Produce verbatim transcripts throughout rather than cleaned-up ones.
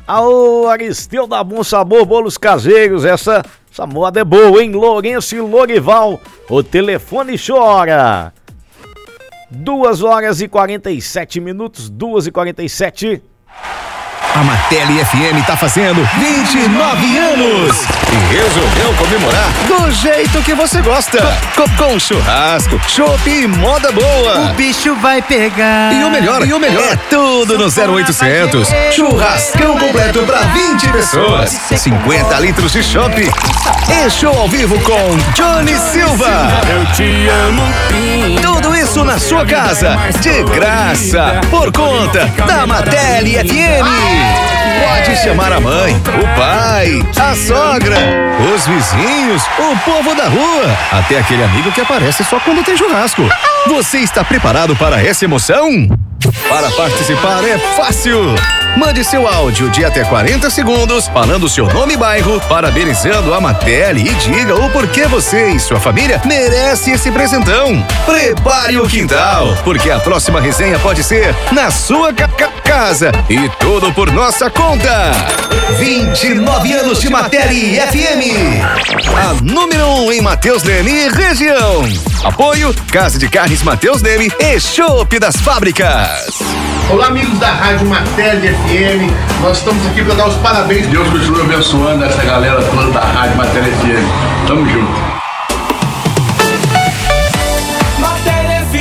Aô, Aristeu da Bom Sabor Bolos Caseiros, essa, essa moda é boa, hein? Lourenço e Lorival, o telefone chora. duas horas e quarenta e sete minutos, duas e quarenta e sete. A Martelli F M tá fazendo vinte e nove anos e resolveu comemorar do jeito que você gosta. Com, com churrasco, chopp e moda boa. O bicho vai pegar. E o melhor, e o melhor é tudo no zero oitocentos. Churrascão completo pra vinte pessoas. cinquenta litros de chopp. E show ao vivo com Johnny Silva. Eu te amo. Tudo isso na sua casa, de graça, por conta da Martelli F M. Pode chamar a mãe, o pai, a sogra, os vizinhos, o povo da rua, até aquele amigo que aparece só quando tem churrasco. Você está preparado para essa emoção? Para participar é fácil. Mande seu áudio de até quarenta segundos, falando seu nome e bairro, parabenizando a Martelli e diga o porquê você e sua família merece esse presentão. Prepare o quintal, porque a próxima resenha pode ser na sua ca ca casa e tudo por nossa conta. vinte e nove anos de Martelli F M. A número um em Mateus Leme e região. Apoio Casa de Carnes Mateus Leme e Chopp das Fábricas. Olá, amigos da Rádio Martelli F M, nós estamos aqui para dar os parabéns. Deus continue abençoando essa galera toda da Rádio Martelli F M. Tamo junto. Martelli F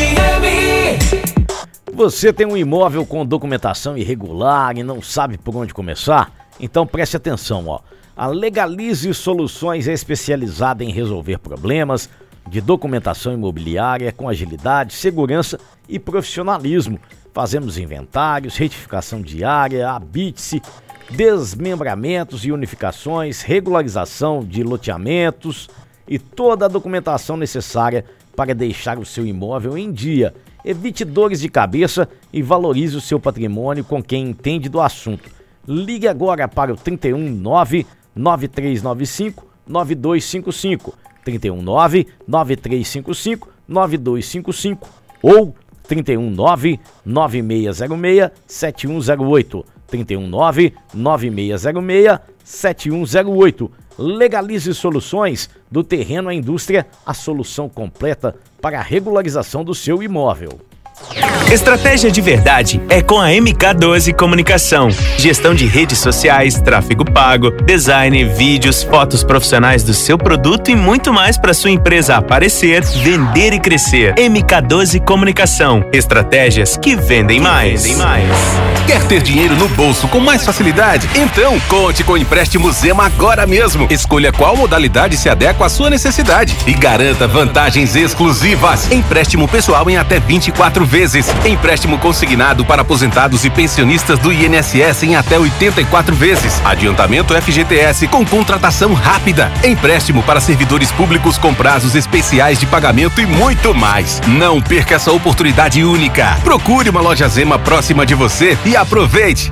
M. Você tem um imóvel com documentação irregular e não sabe por onde começar? Então preste atenção, ó. A Legalize Soluções é especializada em resolver problemas de documentação imobiliária com agilidade, segurança e profissionalismo. Fazemos inventários, retificação diária, habite-se, desmembramentos e unificações, regularização de loteamentos e toda a documentação necessária para deixar o seu imóvel em dia. Evite dores de cabeça e valorize o seu patrimônio com quem entende do assunto. Ligue agora para o trinta e um nove, nove três nove cinco, nove dois cinco cinco, trinta e um nove, nove três cinco cinco, nove dois cinco cinco ou trinta e um nove, nove seis zero seis, sete um zero oito, trinta e um nove, nove seis zero seis, sete um zero oito. Legalize Soluções, do terreno à indústria, a solução completa para a regularização do seu imóvel. Estratégia de verdade é com a M K doze Comunicação. Gestão de redes sociais, tráfego pago, design, vídeos, fotos profissionais do seu produto e muito mais para sua empresa aparecer, vender e crescer. M K doze Comunicação. Estratégias que vendem mais. Vendem mais. Quer ter dinheiro no bolso com mais facilidade? Então conte com o empréstimo Zema agora mesmo. Escolha qual modalidade se adequa à sua necessidade e garanta vantagens exclusivas. Empréstimo pessoal em até vinte e quatro vezes. Empréstimo consignado para aposentados e pensionistas do I N S S em até oitenta e quatro vezes. Adiantamento F G T S com contratação rápida. Empréstimo para servidores públicos com prazos especiais de pagamento e muito mais. Não perca essa oportunidade única. Procure uma loja Zema próxima de você e aproveite.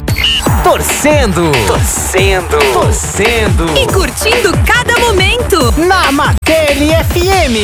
Torcendo, torcendo, torcendo e curtindo cada momento na Martelli F M.